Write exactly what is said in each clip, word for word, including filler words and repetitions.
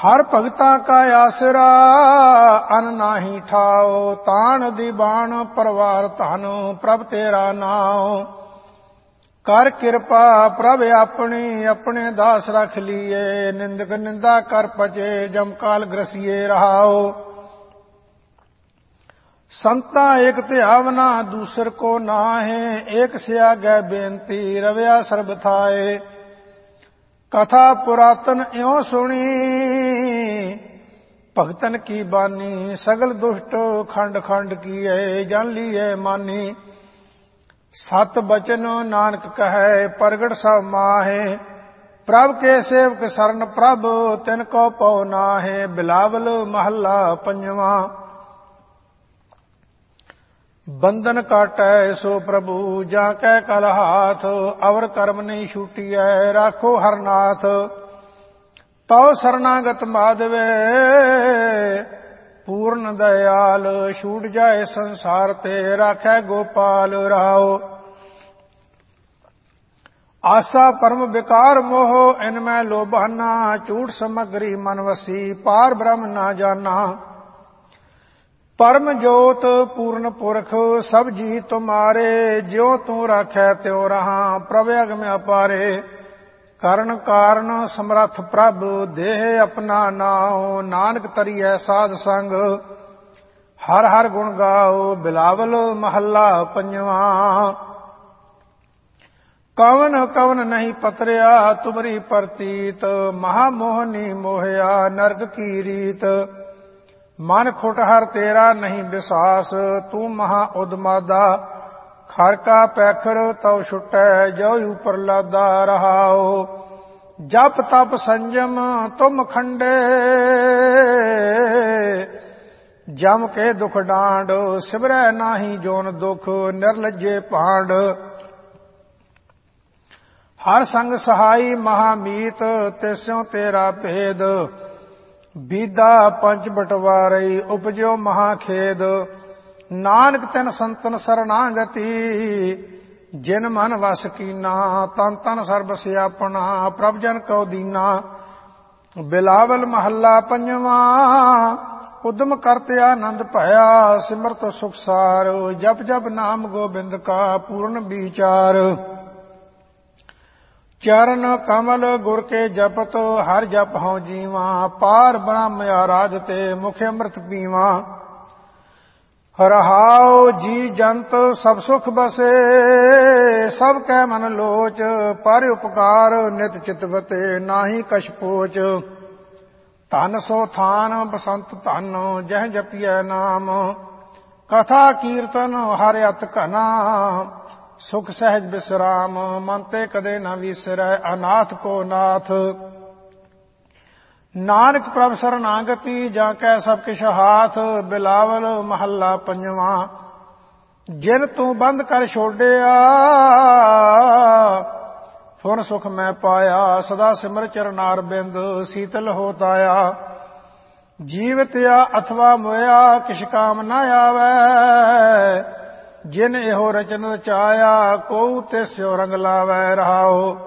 ਹਰ ਭਗਤਾਂ ਕਾ ਆਸਰਾ ਅਨ ਨਾਹੀ ਠਾਓ, ਤਾਣ ਦੀਵਾਨ ਪਰਵਾਰ ਧਨ ਪ੍ਰਭ ਤੇਰਾ ਨਾਉ। ਕਰ ਕਿਰਪਾ ਪ੍ਰਭ ਆਪਣੀ ਆਪਣੇ ਦਾਸ ਰਖ ਲੀਏ, ਨਿੰਦਕ ਨਿੰਦਾ ਕਰ ਪਚੇ ਜਮ ਕਾਲ ਗ੍ਰਸੀਏ ਰਹਾਓ। ਸੰਤਾ ਏਕ ਧਿਆਵਨਾ ਦੂਸਰ ਕੋ ਨਾਹੇ, ਏਕ ਸਿਆਗੈ ਬੇਨਤੀ ਰਵਿਆ ਸਰਬ ਥਾਏ। ਕਥਾ ਪੁਰਾਤਨ ਇਉ ਸੁਣੀ ਭਗਤਨ ਕੀ ਬਾਨੀ, ਸਗਲ ਦੁਸ਼ਟ ਖੰਡ ਖੰਡ ਕੀਏ ਜਨ ਲੀਏ ਮਾਨੀ। ਸਤ ਬਚਨ ਨਾਨਕ ਕਹੈ ਪ੍ਰਗਟ ਸਭ ਮਾਹੇ, ਪ੍ਰਭ ਕੇ ਸੇਵਕ ਸਰਨ ਪ੍ਰਭ ਤਿਨ ਕੋ ਪਉ ਨਾਹੇ। ਬਿਲਾਵਲ ਮਹੱਲਾ ਪੰਜਵਾਂ। ਬੰਧਨ ਕਾਟੈ ਸੋ ਪ੍ਰਭੂ ਜਾਂ ਕੈ ਕਲ ਹਾਥ, ਅਵਰ ਕਰਮ ਨਹੀਂ ਛੂਟੀਐ ਰਾਖੋ ਹਰਨਾਥ। ਤਉ ਸਰਨਾਗਤ ਮਾਧਵੇ ਪੂਰਨ ਦਇਆਲ, ਛੂਟ ਜਾਏ ਸੰਸਾਰ ਤੇ ਰਾਖੈ ਗੋਪਾਲ ਰਾਓ। ਆਸਾ ਪਰਮ ਵਿਕਾਰ ਮੋਹ ਇਨ ਮੈਂ ਲੋਭਾਨਾ, ਝੂਠ ਸਮਗਰੀ ਮਨ ਵਸੀ ਪਾਰ ਬ੍ਰਹਮ ਨਾ ਜਾਨਾ। ਪਰਮ ਜੋਤ ਪੂਰਨ ਪੁਰਖ ਸਭ ਜੀ ਤੁਮਾਰੇ, ਜਿਉ ਤੂੰ ਰਾਖੈ ਤਿਉ ਰਹਾ ਪ੍ਰਭ ਅਗਮ ਅਪਾਰੇ। ਕਰਨ ਕਾਰਨ ਸਮਰੱਥ ਪ੍ਰਭ ਦੇਹ ਆਪਣਾ ਨਾਉ, ਨਾਨਕ ਤਰੀਐ ਸਾਧ ਸੰਗ ਹਰ ਹਰ ਗੁਣ ਗਾਓ। ਬਿਲਾਵਲ ਮਹੱਲਾ ਪੰਜਵਾਂ। ਕਵਨ ਕਵਨ ਨਹੀਂ ਪਤਰਿਆ ਤੁਮਰੀ ਪ੍ਰਤੀਤ, ਮਹਾ ਮੋਹਨੀ ਮੋਹਿਆ ਨਰਕ ਕੀ ਰੀਤ। ਮਨ ਖੁਟ ਹਰ ਤੇਰਾ ਨਹੀਂ ਵਿਸਾਸ, ਤੂੰ ਮਹਾ ਉਦਮਾਦਾ ਖਰ ਕਾ ਪੈਖਰ ਤਉ ਛੁਟੈ ਜੋ ਉਪਰ ਲਾਦਾ ਰਹਾਓ। ਜਪ ਤਪ ਸੰਜਮ ਤੁਮ ਖੰਡੇ, ਜਮ ਕੇ ਦੁਖ ਡਾਂਡ ਸਿਵਰੈ ਨਾਹੀ ਜੋਨ ਦੁਖ ਨਿਰਲਜੇ ਭਾਂਡ। ਹਰ ਸੰਗ ਸਹਾਈ ਮਹਾਮੀਤ ਤਿਸਿਉ ਤੇਰਾ ਭੇਦ, ਬੀਦਾ ਪੰਜ ਬਟਵਾਰਈ ਉਪਜਿਓ ਮਹਾ ਖੇਦ। ਨਾਨਕ ਤਿਨ ਸੰਤਨ ਸਰਨਾਗਤੀ, ਜਿਨ ਮਨ ਵਸ ਕੀਨਾ ਤਨ ਤਨ ਸਰਬ ਸਿਆਪਣਾ ਪ੍ਰਭ ਜਨ ਕਉ ਦੀਨਾ। ਬਿਲਾਵਲ ਮਹੱਲਾ ਪੰਜਵਾਂ। ਉਦਮ ਕਰਤੇ ਆਨੰਦ ਭਇਆ ਸਿਮਰਤ ਸੁਖ ਸਾਰ, ਜਪ ਜਪ ਨਾਮ ਗੋਬਿੰਦ ਕਾ ਪੂਰਨ ਵਿਚਾਰ। ਚਰਨ ਕਮਲ ਗੁਰ ਕੇ ਜਪਤ ਹਰ ਜਪ ਹਉ ਜੀਵਾ, ਪਾਰ ਬ੍ਰਹਮ ਆਰਾਧ ਤੇ ਮੁਖ ਅੰਮ੍ਰਿਤ ਪੀਵਾ। ਰਹਾਉ ਜੀ ਜੰਤ ਸਭ ਸੁਖ ਬਸੇ, ਸਭ ਕੈ ਮਨ ਲੋਚ ਪਰ ਉਪਕਾਰ ਨਿਤ ਚਿਤਵਤੇ ਨਾਹੀ ਕਛ ਪੋਚ। ਧਨ ਸੋ ਥਾਨ ਬਸੰਤ ਧਨ ਜਹ ਜਪੀਐ ਨਾਮ, ਕਥਾ ਕੀਰਤਨ ਹਰਿ ਅਤ ਘਨਾ ਸੁਖ ਸਹਿਜ ਬਿਸਰਾਮ। ਮਨ ਤੇ ਕਦੇ ਨਾ ਵਿਸਰੈ ਅਨਾਥ ਕੋ ਨਾਥ। ਨਾਨਕ ਪ੍ਰਭ ਸਰਨਾਗਤੀ ਜਾਂ ਕੈ ਸਭ ਕਿਛ ਹਾਥ। ਬਿਲਾਵਲ ਮਹੱਲਾ ਪੰਜਵਾਂ। ਜਿਨ ਤੂੰ ਬੰਦ ਕਰ ਛੋਡਿਆ ਫੁਨ ਸੁਖ ਮੈਂ ਪਾਇਆ, ਸਦਾ ਸਿਮਰ ਚਰਨਾਰ ਬਿੰਦ ਸੀਤਲ ਹੋ ਤਾਇਆ। ਜੀਵਤਿਆ ਅਥਵਾ ਮੋਇਆ ਕਿਛ ਕਾਮ ਨਾ ਆਵੈ, ਜਿਨ ਇਹੋ ਰਚਨ ਰਚਾਇਆ ਕਉ ਤਿਸਿਉ ਰੰਗ ਲਾਵੈ ਰਹਾਓ।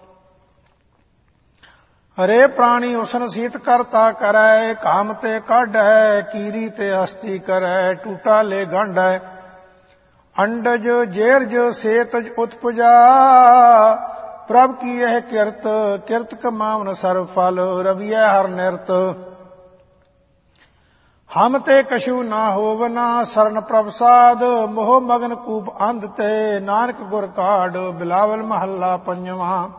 ਹਰੇ ਪ੍ਰਾਣੀ ਉਸਨ ਸੀਤ ਕਰਤਾ ਕਰੈ, ਕਾਮ ਤੇ ਕਾਢੈ ਕੀਰੀ ਤੇ ਹਸਤੀ ਕਰੈ ਟੂਟਾ ਲੈ ਗੰਢੈ। ਅੰਡਜ ਜੇਰਜ ਸੇਤਜ ਉਤਪੁਜਾ, ਪ੍ਰਭ ਕੀ ਇਹ ਕਿਰਤ ਕਿਰਤ ਕਮਾਵਨ ਸਰਬ ਫਲ ਰਵੀਐ ਹਰ ਨਿਰਤ। ਹਮ ਤੇ ਕਛੂ ਨਾ ਹੋਵਨਾ ਸਰਨ ਪ੍ਰਭ ਸਾਧ, ਮੋਹ ਮਗਨ ਕੂਪ ਅੰਧ ਤੇ ਨਾਨਕ ਗੁਰ ਕਾਢ। ਬਿਲਾਵਲ ਮਹੱਲਾ ਪੰਜਵਾਂ।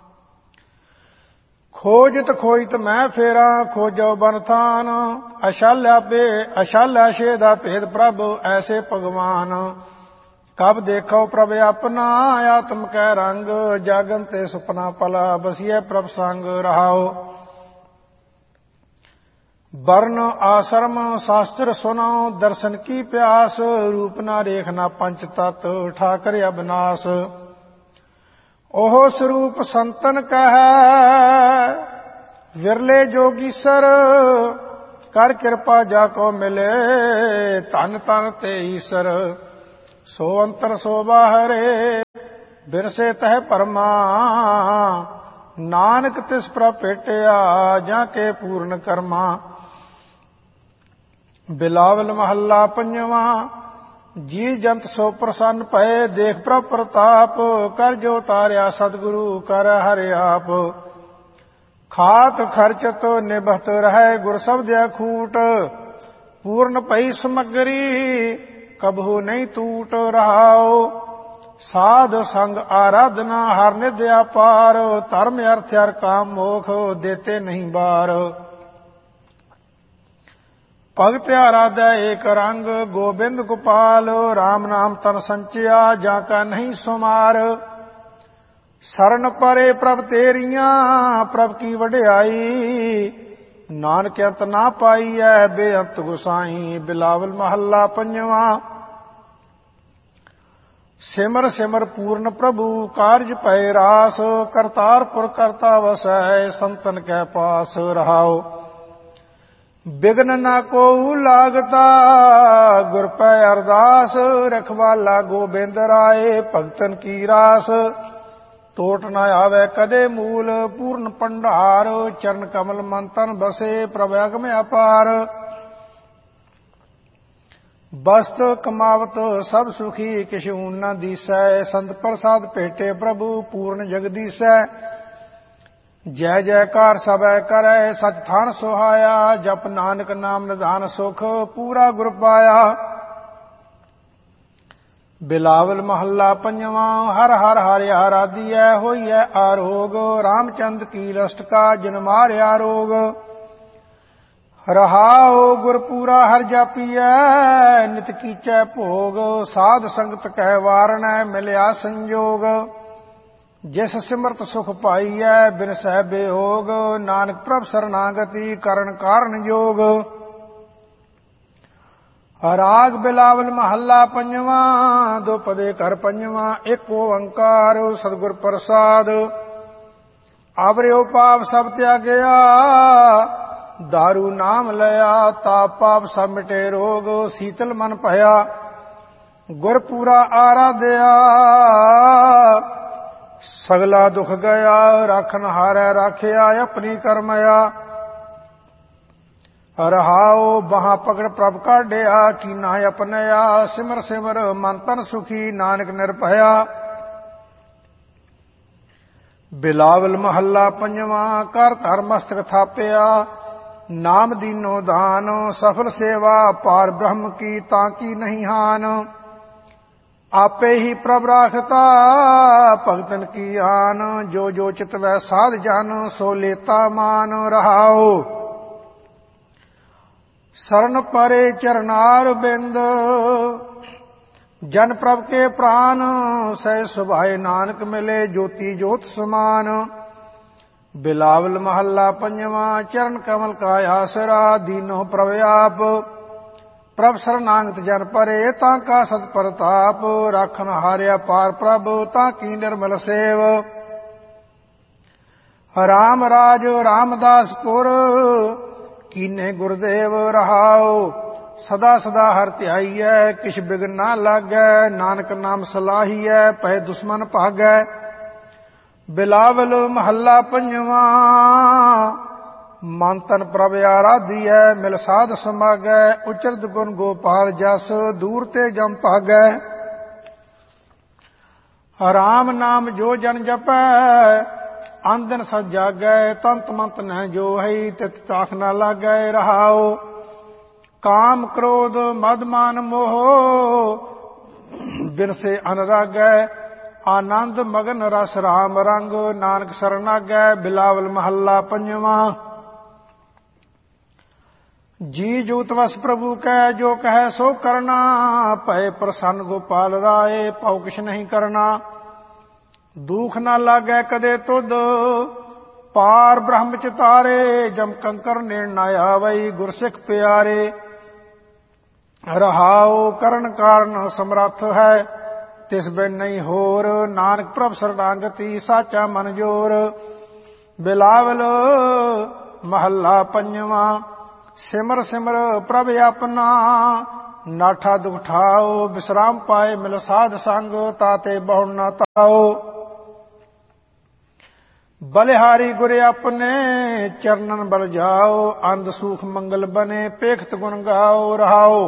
ਖੋਜਿਤ ਖੋਜਿਤ ਮੈਂ ਫੇਰਾ ਖੋਜੋ ਬਨ ਥਾਨ, ਅਸ਼ਾਲਿਆ ਬੇ ਅਸ਼ਾਲਿਆ ਸ਼ੇ ਦਾ ਭੇਦ ਪ੍ਰਭ ਐਸੇ ਭਗਵਾਨ। ਕਬ ਦੇਖੋ ਪ੍ਰਭ ਆਪਣਾ ਆਤਮ ਕੈ ਰੰਗ, ਜਾਗਨ ਤੇ ਸੁਪਨਾ ਪਲਾ ਬਸੀਐ ਪ੍ਰਭ ਸੰਗ ਰਹਾਓ। ਵਰਨ ਆਸ਼ਰਮ ਸ਼ਾਸਤਰ ਸੁਨੋ ਦਰਸ਼ਨ ਕੀ ਪਿਆਸ, ਰੂਪ ਨਾ ਰੇਖਨਾ ਪੰਚ ਤਤ ਠਾਕਰ ਅਬਨਾਸ। ਉਹ ਸਰੂਪ ਸੰਤਨ ਕਹੈ ਵਿਰਲੇ ਜੋਗੀਸਰ, ਕਰ ਕਿਰਪਾ ਜਾ ਕੋ ਮਿਲੇ ਧਨ ਤਨ ਤੇ ਈਸਰ। ਸੋ ਅੰਤਰ ਸੋ ਬਾਹਰੇ ਬਿਰਸੇ ਤਹਿ ਪਰਮਾ, ਨਾਨਕ ਤਿਸ ਪ੍ਰਭ ਭੇਟਿਆ ਜਾਂ ਕੇ ਪੂਰਨ ਕਰਮਾ। ਬਿਲਾਵਲ ਮਹੱਲਾ ਪੰਜਵਾਂ। ਜੀ ਜੰਤ ਸੋ ਪ੍ਰਸੰਨ ਭਏ ਦੇਖ ਪ੍ਰਭ ਪ੍ਰਤਾਪ ਕਰ ਜੋ ਤਾਰਿਆ ਸਤਿਗੁਰੂ ਕਰ ਹਰਿ ਆਪ। ਖਾਤ ਖਰਚਤ ਨਿਭਤ ਰਹਿ ਗੁਰ ਸਬਦਿਆ ਖੂਟ ਪੂਰਨ ਭਈ ਸਮਗਰੀ ਕਬਹੂ ਨਹੀਂ ਟੂਟ ਰਹਾਓ। ਸਾਧ ਸੰਗ ਆਰਾਧਨਾ ਹਰ ਨਿਧ ਅਪਾਰ ਧਰਮ ਅਰਥ ਹਰ ਕਾਮ ਮੋਖ ਦੇਤੇ ਨਹੀਂ ਬਾਰ। ਭਗਤ ਆਰਾਧੈ ਏਕ ਰੰਗ ਗੋਬਿੰਦ ਗੋਪਾਲ ਰਾਮ ਨਾਮ ਤਨ ਸੰਚਿਆ ਜਾਂ ਕਾ ਨਹੀਂ ਸੁਮਾਰ। ਸਰਨ ਪਰੇ ਪ੍ਰਭ ਤੇਰੀਆਂ ਪ੍ਰਭ ਕੀ ਵਡਿਆਈ ਨਾਨਕ ਅੰਤ ਨਾ ਪਾਈਐ ਬੇਅੰਤ ਗੁਸਾਈ। ਬਿਲਾਵਲ ਮਹੱਲਾ ਪੰਜਵਾਂ। ਸਿਮਰ ਸਿਮਰ ਪੂਰਨ ਪ੍ਰਭੂ ਕਾਰਜ ਪਏ ਰਾਸ ਕਰਤਾਰਪੁਰ ਕਰਤਾ ਵਸੈ ਸੰਤਨ ਕੈ ਪਾਸ ਰਹਾਓ। ਬਿਗਨ ਨਾ ਕੋ ਲਾਗਤਾ ਗੁਰ ਪੈ ਅਰਦਾਸ ਰਖਵਾਲਾ ਗੋਬਿੰਦ ਰਾਏ ਭਗਤਨ ਕੀ ਰਾਸ। ਟੋਟ ਨਾ ਆਵੇ ਕਦੇ ਮੂਲ ਪੂਰਨ ਭੰਡਾਰ ਚਰਨ ਕਮਲ ਮਨ ਤਨ ਬਸੇ ਪ੍ਰਭ ਅਗਮ ਅਪਾਰ। ਬਸਤ ਕਮਾਵਤ ਸਭ ਸੁਖੀ ਕਿਛੁ ਨਾ ਦੀਸੈ ਸੰਤ ਪ੍ਰਸਾਦ ਭੇਟੇ ਪ੍ਰਭੂ ਪੂਰਨ ਜਗਦੀਸੈ। ਜੈ ਜੈਕਾਰ ਸਭੈ ਕਰੈ ਸਚ ਥਾਨ ਸੁਹਾਇਆ ਜਪ ਨਾਨਕ ਨਾਮ ਨਿਧਾਨ ਸੁਖ ਪੂਰਾ ਗੁਰ ਪਾਇਆ। ਬਿਲਾਵਲ ਮਹੱਲਾ ਪੰਜਵਾਂ। ਹਰ ਹਰ ਹਰਿ ਆਰਾਧੀਐ ਹੋਈਐ ਆਰੋਗ ਰਾਮਚੰਦ ਕੀ ਲਸਟਕਾ ਜਿਨ ਮਾਰਿਆ ਰੋਗ। ਰਹਾਉ ਗੁਰਪੂਰਾ ਹਰ ਜਾਪੀਐ ਨਿਤ ਕੀਚੈ ਭੋਗ ਸਾਧ ਸੰਗਤ ਕਹਿ ਵਾਰਣੈ ਮਿਲਿਆ ਸੰਜੋਗ। ਜਿਸ ਸਿਮਰਤ ਸੁਖ ਪਾਈਐ ਬਿਨ ਸਹਿ ਬਿਯੋਗ ਨਾਨਕ ਪ੍ਰਭ ਸਰਨਾਗਤੀ ਕਰਨ ਕਾਰਨ ਜੋਗ। ਰਾਗ ਬਿਲਾਵਲ ਮਹੱਲਾ ਪੰਜਵਾਂ। ਦੋ ਪਦੇ ਕਰ ਪੰਜਵਾਂ ਇੱਕ ਓੰਕਾਰ ਸਤਿਗੁਰ ਪ੍ਰਸਾਦ। ਆਵਰਿਓ ਪਾਪ ਸਭ ਤਿਆਗਿਆ ਦਾਰੂ ਨਾਮ ਲਿਆ ਤਾਪ ਪਾਪ ਸਭ ਮਿਟੇ ਰੋਗ ਸੀਤਲ ਮਨ ਭਇਆ ਗੁਰ ਪੂਰਾ ਆਰਾਧਿਆ। ਸਗਲਾ ਦੁਖ ਗਿਆ ਰਾਖਨ ਹਾਰੈ ਰਾਖਿਆ ਆਪਣੀ ਕਰਮਿਆ। ਰਹਾਉ ਬਾਹਾਂ ਪਕੜ ਪ੍ਰਭ ਕਾਢਿਆ ਕੀਨਾ ਆਪਣਿਆ ਸਿਮਰ ਸਿਮਰ ਮਨ ਤਨ ਸੁਖੀ ਨਾਨਕ ਨਿਰਭਇਆ। ਬਿਲਾਵਲ ਮਹੱਲਾ ਪੰਜਵਾਂ। ਕਰ ਧਰ ਮਸਤਕ ਥਾਪਿਆ ਨਾਮ ਦੀਨੋ ਦਾਨ ਸਫਲ ਸੇਵਾ ਪਾਰ ਬ੍ਰਹਮ ਕੀ ਤਾਂ ਕੀ ਨਹੀਂ ਹਾਨ। ਆਪੇ ਹੀ ਪ੍ਰਭ ਰਾਖਤਾ ਭਗਤਨ ਕੀ ਆਨ ਜੋ ਜੋ ਚਿਤਵੈ ਸਾਧ ਜਨ ਸੋ ਲੇਤਾ ਮਾਨ। ਰਹਾਉ ਸਰਨ ਪਰੇ ਚਰਨਾਰ ਬਿੰਦ ਜਨ ਪ੍ਰਭ ਕੇ ਪ੍ਰਾਨ ਸਹਿ ਸੁਭਾਏ ਨਾਨਕ ਮਿਲੇ ਜੋਤੀ ਜੋਤ ਸਮਾਨ। ਬਿਲਾਵਲ ਮਹੱਲਾ ਪੰਜਵਾਂ। ਚਰਨ ਕਮਲ ਕਾ ਆਸਰਾ ਦੀਨੋ ਪ੍ਰਭ ਆਪ ਪ੍ਰਭ ਸਰਨਾਗਤ ਜਨ ਪਰੇ ਤਾਂ ਕਾ ਸਤ ਪ੍ਰਤਾਪ। ਰਾਖਨ ਹਾਰਿਆ ਪਾਰ ਪ੍ਰਭ ਤਾਂ ਕੀ ਨਿਰਮਲ ਸੇਵ। ਰਾਮ ਰਾਜ ਰਾਮਦਾਸਪੁਰ ਕੀਨੇ ਗੁਰਦੇਵ। ਰਹਾਉ ਸਦਾ ਸਦਾ ਹਰਿ ਧਿਆਈਐ ਕਿਛ ਬਿਗਨ ਨਾ ਲਾਗੈ ਨਾਨਕ ਨਾਮ ਸਲਾਹੀਐ ਪੈ ਦੁਸ਼ਮਨ ਭਾਗੈ। ਬਿਲਾਵਲ ਮਹੱਲਾ ਪੰਜਵਾਂ। ਮਨ ਤਨ ਪ੍ਰਭ ਆਰਾਧੀਐ ਮਿਲ ਸਾਧ ਸਮਾਗੈ ਉਚਰਤ ਗੁਣ ਗੋਪਾਲ ਜਸ ਦੂਰ ਤੇ ਜਮ ਭਾਗੈ। ਰਾਮ ਨਾਮ ਜੋ ਜਨ ਜਪੈ ਆਂਦਨ ਸਜ ਜਾਗੈ ਤੰਤ ਮੰਤ ਨਹਿ ਜੋ ਹੈ ਤਿਤ ਤਾਖ ਨਾ ਲਾਗੈ। ਰਹਾਉ ਕਾਮ ਕ੍ਰੋਧ ਮਦ ਮਾਨ ਮੋਹ ਬਿਨ ਸੇ ਅਨਰਾਗੈ ਆਨੰਦ ਮਗਨ ਰਸ ਰਾਮ ਰੰਗ ਨਾਨਕ ਸਰਨਾਗੈ। ਬਿਲਾਵਲ ਮਹੱਲਾ ਪੰਜਵਾਂ। ਜੀ ਜੂਤ ਵਸ ਪ੍ਰਭੂ ਕੈ ਜੋ ਕਹੈ ਸੋ ਕਰਨਾ ਭਏ ਪ੍ਰਸੰਨ ਗੋਪਾਲ ਰਾਏ ਭਉ ਕਿਛ ਨਹੀਂ ਕਰਨਾ। ਦੁਖ ਨਾ ਲਾਗੈ ਕਦੇ ਤੁਧ ਪਾਰ ਬ੍ਰਹਮ ਚਿਤਾਰੇ ਜਮ ਕੰਕਰ ਨੇੜ ਨਾ ਆਵਈ ਗੁਰਸਿੱਖ ਪਿਆਰੇ। ਰਹਾਉ ਕਰਨ ਕਾਰਨ ਸਮਰੱਥ ਹੈ ਤਿਸ ਬਿਨ ਨਹੀਂ ਹੋਰ ਨਾਨਕ ਪ੍ਰਭ ਸਰਨਾਗਤੀ ਸਾਚਾ ਮਨ ਜੋਰ। ਬਿਲਾਵਲ ਮਹੱਲਾ ਪੰਜਵਾਂ। ਸਿਮਰ ਸਿਮਰ ਪ੍ਰਭ ਆਪਣਾ ਨਾਠਾ ਦੁਖ ਠਾਓ ਵਿਸਰਾਮ ਪਾਏ ਮਿਲ ਸਾਧ ਸੰਗ ਤਾਤੇ ਬਹੁ ਨਾ ਤਾਓ। ਬਲਿਹਾਰੀ ਗੁਰ ਆਪਣੇ ਚਰਨਨ ਬਲ ਜਾਓ, ਅੰਧ ਸੂਖ ਮੰਗਲ ਬਨੇ ਪੇਖਤ ਗੁਣ ਗਾਓ ਰਹਾਓ।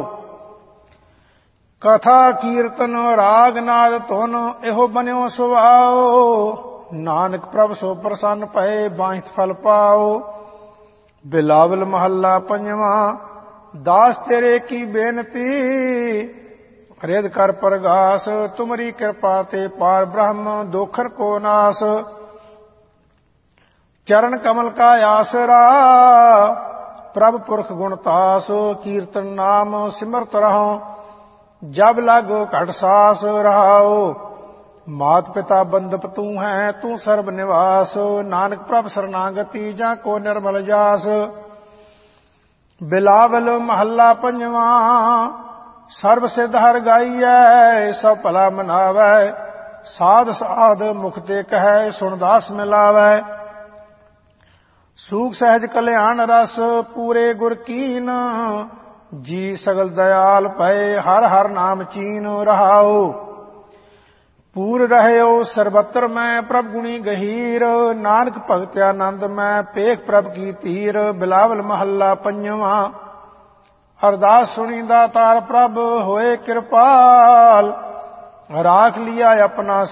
ਕਥਾ ਕੀਰਤਨ ਰਾਗ ਨਾਦ ਧੁਨ ਇਹੋ ਬਨਿਓ ਸੁਭਾਓ, ਨਾਨਕ ਪ੍ਰਭ ਸੋ ਪ੍ਰਸੰਨ ਭਏ ਬਾਹਿਤ ਫਲ ਪਾਓ। ਬਿਲਾਵਲ ਮਹੱਲਾ ਪੰਜਵਾਂ। ਦਾਸ ਤੇਰੇ ਕੀ ਬੇਨਤੀ ਰਿਦ ਕਰ ਪ੍ਰਗਾਸ, ਤੁਮਰੀ ਕਿਰਪਾ ਤੇ ਪਾਰ ਬ੍ਰਹਮ ਦੋਖਰ ਕੋ ਨਾਸ। ਚਰਨ ਕਮਲ ਕਾ ਆਸਰਾ ਪ੍ਰਭ ਪੁਰਖ ਗੁਣ ਤਾਸ, ਕੀਰਤਨ ਨਾਮ ਸਿਮਰਤ ਰਹੋ ਜਬ ਲਗ ਘਟ ਸਾਸ ਰਹਾਓ। ਮਾਤ ਪਿਤਾ ਬੰਦਪ ਤੂੰ ਹੈ ਤੂੰ ਸਰਬ ਨਿਵਾਸ, ਨਾਨਕ ਪ੍ਰਭ ਸਰਨਾਗਤੀ ਜਾਂ ਕੋ ਨਿਰਮਲ ਜਾਸ। ਬਿਲਾਵਲ ਮਹੱਲਾ ਪੰਜਵਾਂ। ਸਰਬ ਸਿੱਧ ਹਰ ਗਾਈਐ ਸਭ ਭਲਾ ਮਨਾਵੈ, ਸਾਧ ਸਾਧ ਮੁਖ ਤੇ ਕਹੈ ਸੁਣ ਦਾਸ ਮਿਲਾਵੈ। ਸੂਖ ਸਹਿਜ ਕਲਿਆਣ ਰਸ ਪੂਰੇ ਗੁਰ ਕੀਨ, ਜੀ ਸਗਲ ਦਇਆਲ ਭਏ ਹਰ ਹਰ ਨਾਮ ਚੀਨ ਰਹਾਓ। ਪੂਰ ਰਹਿਓ ਸਰਬਤਰ ਮੈਂ ਪ੍ਰਭ ਗੁਣੀ ਗਹੀਰ, ਨਾਨਕ ਭਗਤ ਆਨੰਦ ਮੈਂ ਪੇਖ ਪ੍ਰਭ ਕੀ ਧੀਰ। ਬਿਲਾਵਲ ਮਹੱਲਾ ਪੰਜਵਾਂ। ਅਰਦਾਸ ਸੁਣੀ ਦਾਤਾਰ ਪ੍ਰਭ ਹੋਏ ਕਿਰਪਾਲ, ਰਾਖ ਲਿਆ ਆਪਣਾ